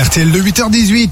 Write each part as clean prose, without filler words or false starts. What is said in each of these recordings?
RTL2, 8h18.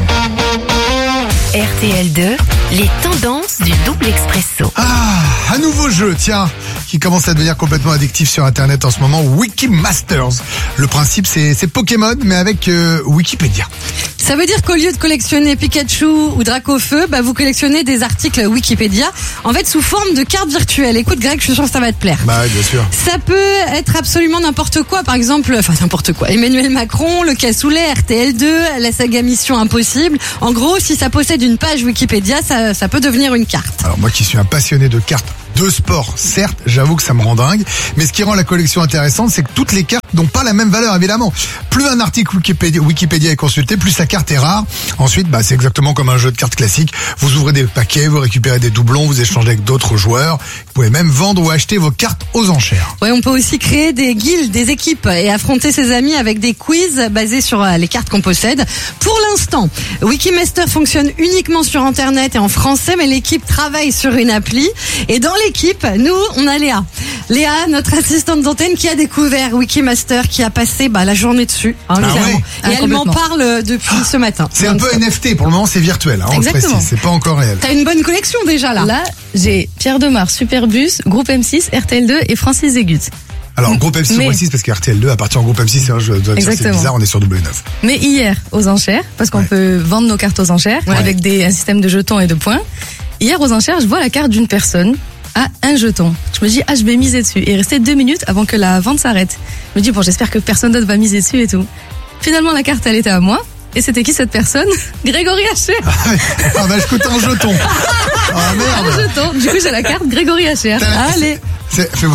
RTL2, les tendances du double expresso. Un nouveau jeu, tiens, qui commence à devenir complètement addictif sur Internet en ce moment, Wikimasters. Le principe, c'est Pokémon, mais avec Wikipédia. Ça veut dire qu'au lieu de collectionner Pikachu ou Dracofeu, vous collectionnez des articles Wikipédia, en fait sous forme de cartes virtuelles. Écoute Greg, je suis sûre que ça va te plaire. Bah oui, bien sûr. Ça peut être absolument n'importe quoi, par exemple, n'importe quoi. Emmanuel Macron, le cassoulet, RTL2, la saga Mission Impossible. En gros, si ça possède une page Wikipédia, ça peut devenir une carte. Alors moi qui suis un passionné de cartes de sport, certes, j'avoue que ça me rend dingue, mais ce qui rend la collection intéressante, c'est que toutes les cartes n'ont pas la même valeur, évidemment. Plus un article Wikipédia est consulté, plus sa carte est rare. Ensuite, c'est exactement comme un jeu de cartes classique. Vous ouvrez des paquets, vous récupérez des doublons, vous échangez avec d'autres joueurs. Vous pouvez même vendre ou acheter vos cartes aux enchères. Ouais, on peut aussi créer des guildes, des équipes et affronter ses amis avec des quiz basés sur les cartes qu'on possède. Pour l'instant, Wikimaster fonctionne uniquement sur Internet et en français, mais l'équipe travaille sur une appli. Et dans l'équipe, nous, on a Léa. Léa, notre assistante d'antenne, qui a découvert Wikimaster, qui a passé la journée dessus. Clairement. Ouais. Et elle m'en parle depuis ce matin. C'est un peu NFT, pour le moment c'est virtuel, on le précise, c'est pas encore réel. T'as une bonne collection déjà là. Là, j'ai Pierre Demar, Superbus, Groupe M6, RTL2 et Francis Zégut. Alors, Groupe M6, on précise parce que RTL2 appartient au Groupe M6, je dois dire, c'est bizarre, on est sur W9. Mais hier, aux enchères, parce qu'on peut vendre nos cartes aux enchères, avec un système de jetons et de points. Hier, aux enchères, je vois la carte d'une personne à un jeton. Je me dis, je vais miser dessus. Et il restait 2 minutes avant que la vente s'arrête. Je me dis, j'espère que personne d'autre va miser dessus et tout. Finalement, la carte, elle était à moi. Et c'était qui cette personne? Grégory Hacher. Je coûte un jeton. Merde. Un jeton. Du coup, j'ai la carte Grégory Hacher. Allez. Fais-moi.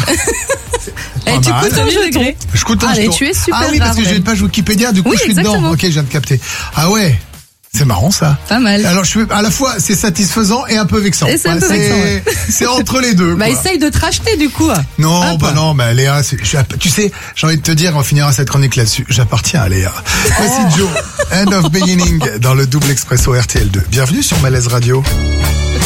Tu coûtes un jeton. Je coûte un jeton. Tu es super oui, parce que j'ai une page Wikipédia, du coup je suis dedans. Ok, je viens de capter. Ah ouais. C'est marrant ça. Pas mal. Alors à la fois c'est satisfaisant et un peu vexant. Et c'est un peu vexant. C'est entre les deux. Essaye de te racheter du coup. Non, Léa, tu sais, j'ai envie de te dire, on finira cette chronique là-dessus. J'appartiens à Léa. Voici Joe, End of Beginning dans le double expresso RTL2. Bienvenue sur Malaise Radio.